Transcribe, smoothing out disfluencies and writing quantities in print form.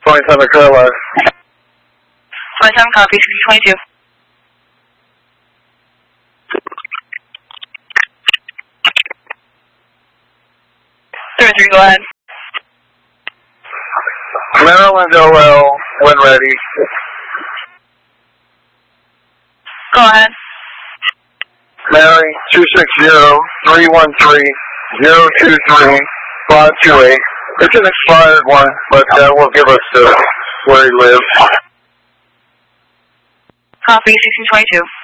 27 Carolina. 27, copy, 1622. Go ahead. Maryland OL, when ready. Go ahead. Mary, 260-313-023-528. It's an expired one, but that will give us where he lives. Copy, 1622.